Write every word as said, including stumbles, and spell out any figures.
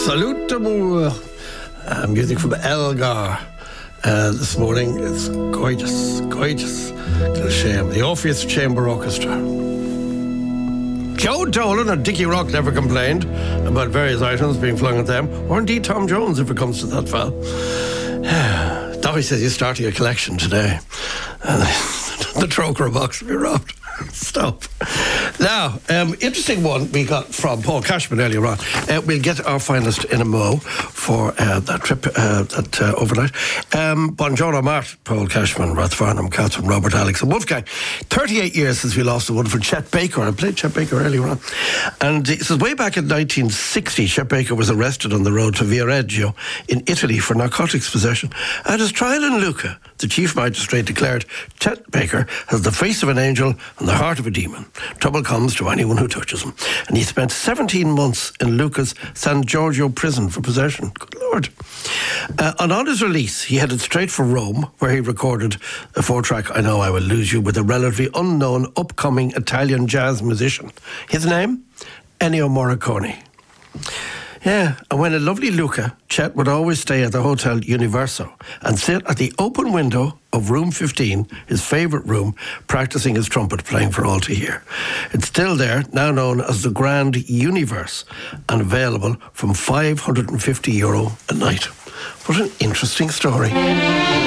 Salute d'amour. Uh, music from Elgar uh, this morning. It's gorgeous, gorgeous. To the shame. The Orpheus Chamber Orchestra. Joe Dolan and Dickie Rock never complained about various items being flung at them, or indeed Tom Jones if it comes to that fell. Dowie says he's starting a collection today. Uh, the Troker box will be robbed. Stop. Now, um, interesting one we got from Paul Cashman earlier on. Uh, we'll get our finalist in a mo for uh, that trip, uh, that uh, overnight. Um, Buongiorno, Mart, Paul Cashman, Rath Farnham, Catherine, Robert, Alex, and Wolfgang. thirty-eight years since we lost the wonderful Chet Baker. I played Chet Baker earlier on. And he says, way back in nineteen sixty, Chet Baker was arrested on the road to Viareggio in Italy for narcotics possession. At his trial in Lucca, the chief magistrate declared Chet Baker has the face of an angel and the heart of a demon. Trouble comes to anyone who touches him. And he spent seventeen months in Lucca's San Giorgio prison for possession. Good Lord. Uh, and on his release, he headed straight for Rome, where he recorded a four-track I Know I Will Lose You with a relatively unknown upcoming Italian jazz musician. His name? Ennio Morricone. Yeah, and when in lovely Lucca, Chet would always stay at the Hotel Universo and sit at the open window of room fifteen, his favourite room, practising his trumpet, playing for all to hear. It's still there, now known as the Grand Universe, and available from five hundred fifty euro a night. What an interesting story.